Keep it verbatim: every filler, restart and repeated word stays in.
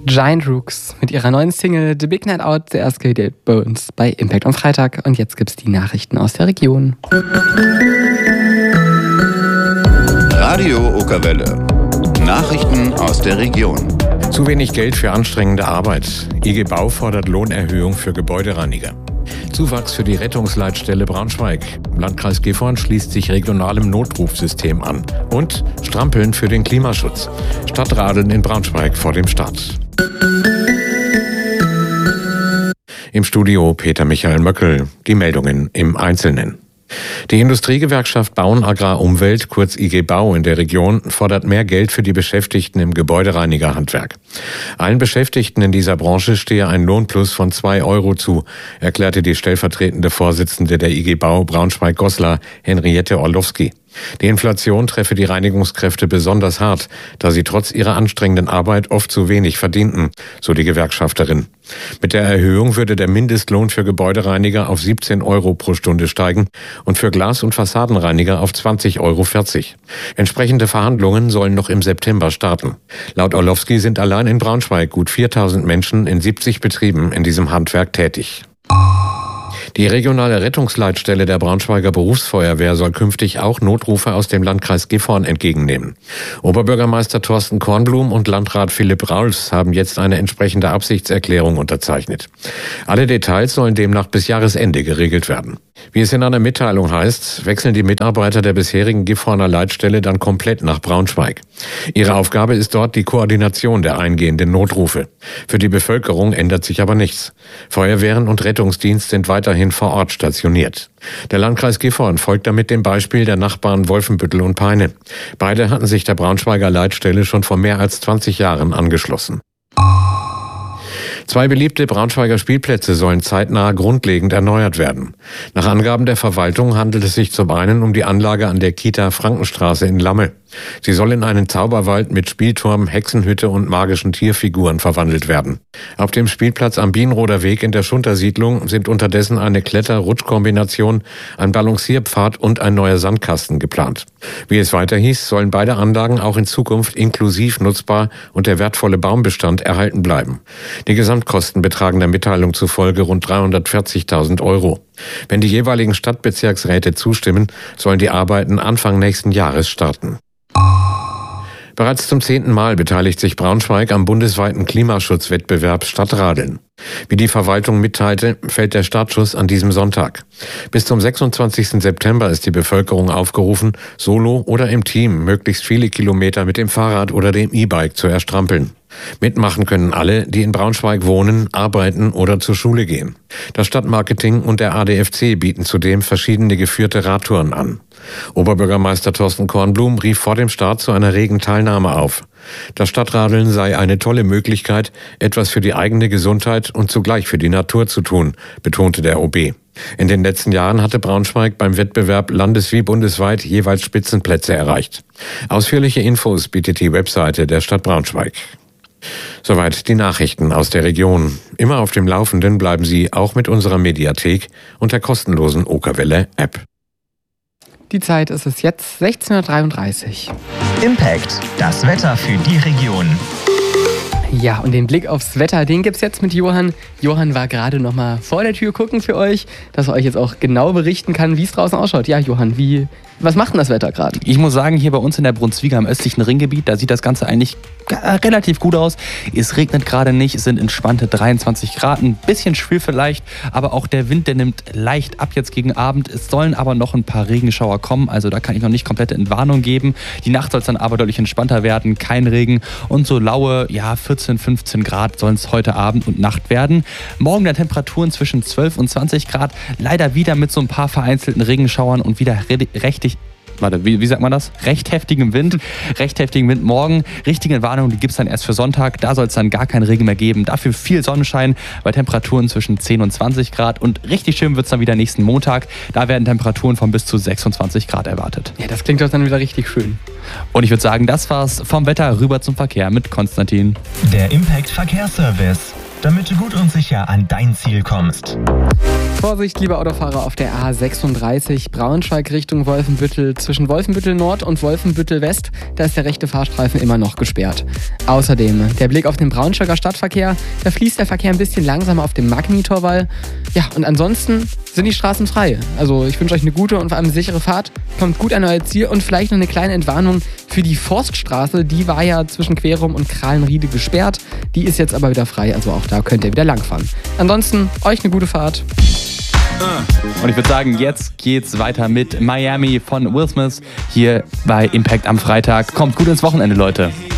Giant Rooks mit ihrer neuen Single The Big Night Out, zuerst gehört bei uns bei Impact am Freitag. Und jetzt gibt's die Nachrichten aus der Region. Radio Okerwelle. Nachrichten aus der Region. Zu wenig Geld für anstrengende Arbeit. I G Bau fordert Lohnerhöhung für Gebäudereiniger. Zuwachs für die Rettungsleitstelle Braunschweig. Landkreis Gifhorn schließt sich regionalem Notrufsystem an. Und Strampeln für den Klimaschutz. Stadtradeln in Braunschweig vor dem Start. Im Studio Peter Michael Möckel. Die Meldungen im Einzelnen. Die Industriegewerkschaft Bauen Agrar Umwelt, kurz I G Bau in der Region, fordert mehr Geld für die Beschäftigten im Gebäudereinigerhandwerk. Allen Beschäftigten in dieser Branche stehe ein Lohnplus von zwei Euro zu, erklärte die stellvertretende Vorsitzende der I G Bau Braunschweig-Goslar, Henriette Orlowski. Die Inflation treffe die Reinigungskräfte besonders hart, da sie trotz ihrer anstrengenden Arbeit oft zu wenig verdienten, so die Gewerkschafterin. Mit der Erhöhung würde der Mindestlohn für Gebäudereiniger auf siebzehn Euro pro Stunde steigen und für Glas- und Fassadenreiniger auf zwanzig Euro vierzig. Entsprechende Verhandlungen sollen noch im September starten. Laut Orlowski sind allein in Braunschweig gut viertausend Menschen in siebzig Betrieben in diesem Handwerk tätig. Die regionale Rettungsleitstelle der Braunschweiger Berufsfeuerwehr soll künftig auch Notrufe aus dem Landkreis Gifhorn entgegennehmen. Oberbürgermeister Thorsten Kornblum und Landrat Philipp Rauls haben jetzt eine entsprechende Absichtserklärung unterzeichnet. Alle Details sollen demnach bis Jahresende geregelt werden. Wie es in einer Mitteilung heißt, wechseln die Mitarbeiter der bisherigen Gifhorner Leitstelle dann komplett nach Braunschweig. Ihre Aufgabe ist dort die Koordination der eingehenden Notrufe. Für die Bevölkerung ändert sich aber nichts. Feuerwehren und Rettungsdienst sind weiterhin vor Ort stationiert. Der Landkreis Gifhorn folgt damit dem Beispiel der Nachbarn Wolfenbüttel und Peine. Beide hatten sich der Braunschweiger Leitstelle schon vor mehr als zwanzig Jahren angeschlossen. Zwei beliebte Braunschweiger Spielplätze sollen zeitnah grundlegend erneuert werden. Nach Angaben der Verwaltung handelt es sich zum einen um die Anlage an der Kita Frankenstraße in Lamme. Sie soll in einen Zauberwald mit Spielturm, Hexenhütte und magischen Tierfiguren verwandelt werden. Auf dem Spielplatz am Bienroder Weg in der Schuntersiedlung sind unterdessen eine Kletter-Rutsch-Kombination, ein Balancierpfad und ein neuer Sandkasten geplant. Wie es weiter hieß, sollen beide Anlagen auch in Zukunft inklusiv nutzbar und der wertvolle Baumbestand erhalten bleiben. Die Gesamtkosten betragen der Mitteilung zufolge rund dreihundertvierzigtausend Euro. Wenn die jeweiligen Stadtbezirksräte zustimmen, sollen die Arbeiten Anfang nächsten Jahres starten. Bereits zum zehnten Mal beteiligt sich Braunschweig am bundesweiten Klimaschutzwettbewerb Stadtradeln. Wie die Verwaltung mitteilte, fällt der Startschuss an diesem Sonntag. Bis zum sechsundzwanzigsten September ist die Bevölkerung aufgerufen, solo oder im Team möglichst viele Kilometer mit dem Fahrrad oder dem E-Bike zu erstrampeln. Mitmachen können alle, die in Braunschweig wohnen, arbeiten oder zur Schule gehen. Das Stadtmarketing und der A D F C bieten zudem verschiedene geführte Radtouren an. Oberbürgermeister Thorsten Kornblum rief vor dem Start zu einer regen Teilnahme auf. Das Stadtradeln sei eine tolle Möglichkeit, etwas für die eigene Gesundheit und zugleich für die Natur zu tun, betonte der O B. In den letzten Jahren hatte Braunschweig beim Wettbewerb landes- wie bundesweit jeweils Spitzenplätze erreicht. Ausführliche Infos bietet die Webseite der Stadt Braunschweig. Soweit die Nachrichten aus der Region. Immer auf dem Laufenden bleiben Sie auch mit unserer Mediathek und der kostenlosen Okerwelle-App. Die Zeit ist es jetzt sechzehn Uhr dreiunddreißig. Impact, das Wetter für die Region. Ja, und den Blick aufs Wetter, den gibt's jetzt mit Johann. Johann war gerade noch mal vor der Tür gucken für euch, dass er euch jetzt auch genau berichten kann, wie es draußen ausschaut. Ja, Johann, wie, was macht denn das Wetter gerade? Ich muss sagen, hier bei uns in der Brunswiga im östlichen Ringgebiet, da sieht das Ganze eigentlich relativ gut aus. Es regnet gerade nicht, es sind entspannte dreiundzwanzig Grad, ein bisschen schwül vielleicht, aber auch der Wind, der nimmt leicht ab jetzt gegen Abend. Es sollen aber noch ein paar Regenschauer kommen, also da kann ich noch nicht komplette Entwarnung geben. Die Nacht soll es dann aber deutlich entspannter werden, kein Regen und so laue, ja, vierzehn, fünfzehn Grad sollen es heute Abend und Nacht werden. Morgen der Temperaturen zwischen zwölf und zwanzig Grad, leider wieder mit so ein paar vereinzelten Regenschauern und wieder richtig Warte, wie, wie sagt man das? Recht heftigem Wind. Recht heftigen Wind morgen. Richtige Warnung, die gibt es dann erst für Sonntag. Da soll es dann gar keinen Regen mehr geben. Dafür viel Sonnenschein bei Temperaturen zwischen zehn und zwanzig Grad. Und richtig schön wird es dann wieder nächsten Montag. Da werden Temperaturen von bis zu sechsundzwanzig Grad erwartet. Ja, das klingt doch dann wieder richtig schön. Und ich würde sagen, das war's vom Wetter rüber zum Verkehr mit Konstantin. Der Impact Verkehrsservice. damit du gut und sicher an dein Ziel kommst. Vorsicht, liebe Autofahrer, auf der A sechsunddreißig Braunschweig Richtung Wolfenbüttel. Zwischen Wolfenbüttel Nord und Wolfenbüttel West, da ist der rechte Fahrstreifen immer noch gesperrt. Außerdem der Blick auf den Braunschweiger Stadtverkehr, da fließt der Verkehr ein bisschen langsamer auf dem Magni-Torwall. Ja, und ansonsten sind die Straßen frei. Also ich wünsche euch eine gute und vor allem sichere Fahrt. Kommt gut an euer Ziel und vielleicht noch eine kleine Entwarnung für die Forststraße. Die war ja zwischen Querum und Krahlenriede gesperrt. Die ist jetzt aber wieder frei, also auch da könnt ihr wieder langfahren. Ansonsten euch eine gute Fahrt. Und ich würde sagen, jetzt geht's weiter mit Miami von Will Smith hier bei Impact am Freitag. Kommt gut ins Wochenende, Leute.